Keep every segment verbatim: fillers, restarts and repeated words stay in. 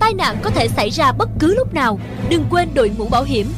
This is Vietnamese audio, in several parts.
tai nạn có thể xảy ra bất cứ lúc nào. Đừng quên đội mũ bảo hiểm.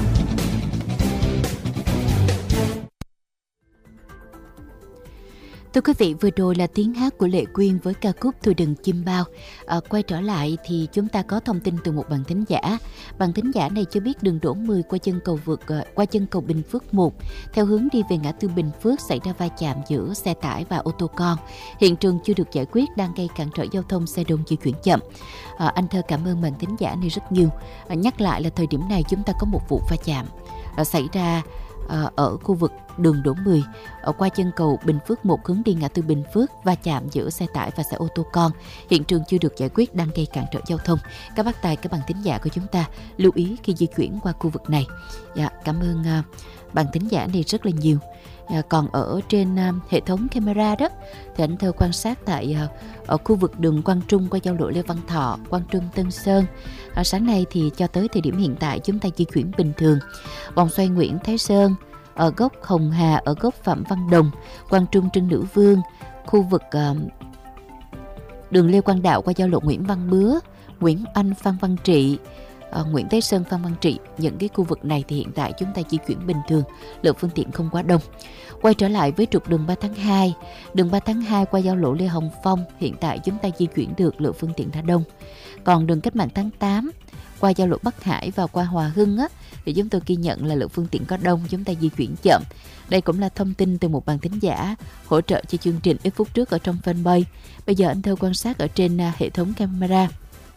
Thưa quý vị, vừa rồi là tiếng hát của Lệ Quyên với ca khúc Thôi Đừng Chim Bao. À, quay trở lại thì chúng ta có thông tin từ một bạn thính giả. Bạn thính giả này cho biết đường đỗ mười qua chân cầu vượt qua chân cầu Bình Phước một theo hướng đi về ngã tư Bình Phước xảy ra va chạm giữa xe tải và ô tô con. Hiện trường chưa được giải quyết, đang gây cản trở giao thông, xe đông di chuyển chậm. À, anh Thơ cảm ơn bạn thính giả này rất nhiều. À, nhắc lại là thời điểm này chúng ta có một vụ va chạm à, xảy ra ở khu vực đường đỗ mười ở qua chân cầu Bình Phước một hướng đi ngã tư Bình Phước, va chạm giữa xe tải và xe ô tô con. Hiện trường chưa được giải quyết, đang gây cản trở giao thông. Các bác tài, các bạn thính giả của chúng ta lưu ý khi di chuyển qua khu vực này. Dạ, cảm ơn uh, bạn thính giả này rất là nhiều. À, còn ở trên uh, hệ thống camera đó thì anh Thơ quan sát tại uh, ở khu vực đường Quang Trung qua giao lộ Lê Văn Thọ, Quang Trung Tân Sơn. À, sáng nay thì cho tới thời điểm hiện tại chúng ta di chuyển bình thường. Vòng xoay Nguyễn Thái Sơn, ở góc Hồng Hà, ở góc Phạm Văn Đồng, Quang Trung Trưng Nữ Vương, khu vực uh, đường Lê Quang Đạo qua giao lộ Nguyễn Văn Bứa, Nguyễn Anh Phan Văn Trị, uh, Nguyễn Thái Sơn Phan Văn Trị. Những cái khu vực này thì hiện tại chúng ta di chuyển bình thường, lượng phương tiện không quá đông. Quay trở lại với trục đường ba tháng hai, đường ba tháng hai qua giao lộ Lê Hồng Phong, hiện tại chúng ta di chuyển được, lượng phương tiện đã đông. Còn đường Cách mạng tháng tám qua giao lộ Bắc Hải và qua Hòa Hưng á, thì chúng tôi ghi nhận là lượng phương tiện có đông, chúng ta di chuyển chậm. Đây cũng là thông tin từ một bạn thính giả hỗ trợ cho chương trình ít phút trước ở trong fanpage. Bây giờ anh Thơ quan sát ở trên hệ thống camera,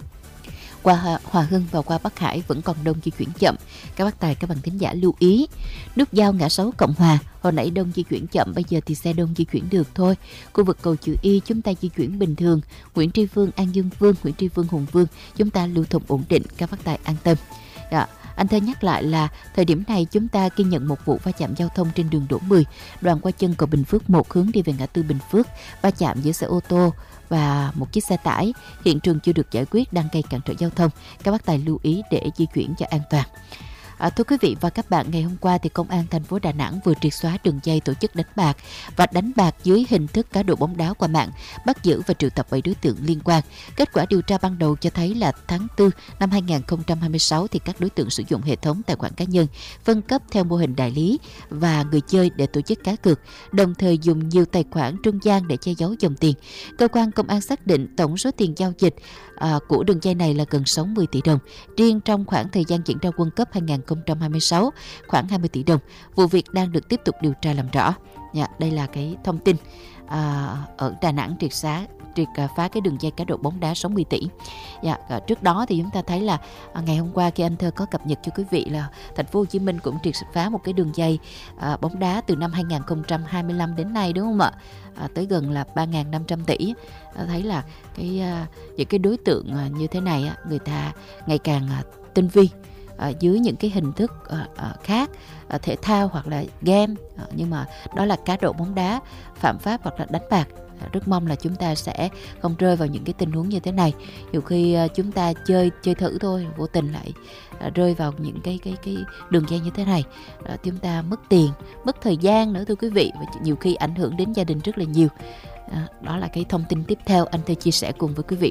qua Hòa Hưng và qua Bắc Hải vẫn còn đông, di chuyển chậm. Các bác tài, các bạn thính giả lưu ý. Nút giao ngã sáu Cộng Hòa, hồi nãy đông di chuyển chậm, bây giờ thì xe đông di chuyển được thôi. Khu vực cầu Chữ Y chúng ta di chuyển bình thường. Nguyễn Tri Phương, An Dương Vương, Nguyễn Tri Phương, Hùng Vương chúng ta lưu thông ổn định, các bác tài an tâm. Đó. Anh Thơ nhắc lại là thời điểm này chúng ta ghi nhận một vụ va chạm giao thông trên đường đỗ mười, đoạn qua chân cầu Bình Phước một hướng đi về ngã tư Bình Phước, va chạm giữa xe ô tô và một chiếc xe tải. Hiện trường chưa được giải quyết, đang gây cản trở giao thông. Các bác tài lưu ý để di chuyển cho an toàn. À, thưa quý vị và các bạn, ngày hôm qua thì Công an thành phố Đà Nẵng vừa triệt xóa đường dây tổ chức đánh bạc và đánh bạc dưới hình thức cá độ bóng đá qua mạng, bắt giữ và triệu tập bảy đối tượng liên quan. Kết quả điều tra ban đầu cho thấy là tháng tư năm hai nghìn không trăm hai mươi sáu thì các đối tượng sử dụng hệ thống tài khoản cá nhân phân cấp theo mô hình đại lý và người chơi để tổ chức cá cược, đồng thời dùng nhiều tài khoản trung gian để che giấu dòng tiền. Cơ quan công an xác định tổng số tiền giao dịch à, của đường dây này là gần sáu mươi tỷ đồng. Riêng trong khoảng thời gian diễn ra World Cup hai nghìn không trăm hai mươi sáu khoảng hai mươi tỷ đồng. Vụ việc đang được tiếp tục điều tra làm rõ. Dạ, đây là cái thông tin à, ở Đà Nẵng triệt xóa triệt phá cái đường dây cá độ bóng đá sáu mươi tỷ. Dạ, trước đó thì chúng ta thấy là à, ngày hôm qua khi anh Thơ có cập nhật cho quý vị là thành phố Hồ Chí Minh cũng triệt phá một cái đường dây à, bóng đá từ năm hai nghìn không trăm hai mươi lăm đến nay, đúng không ạ? À, tới gần là ba nghìn năm trăm tỷ. À, thấy là cái à, những cái đối tượng à, như thế này á, người ta ngày càng à, tinh vi. À, dưới những cái hình thức à, à, khác, à, thể thao hoặc là game, à, nhưng mà đó là cá độ bóng đá phạm pháp hoặc là đánh bạc. À, rất mong là chúng ta sẽ không rơi vào những cái tình huống như thế này. Nhiều khi à, chúng ta chơi chơi thử thôi, vô tình lại à, rơi vào những cái cái cái đường dây như thế này. À, chúng ta mất tiền, mất thời gian nữa thưa quý vị, và nhiều khi ảnh hưởng đến gia đình rất là nhiều. À, đó là cái thông tin tiếp theo anh Thơ chia sẻ cùng với quý vị.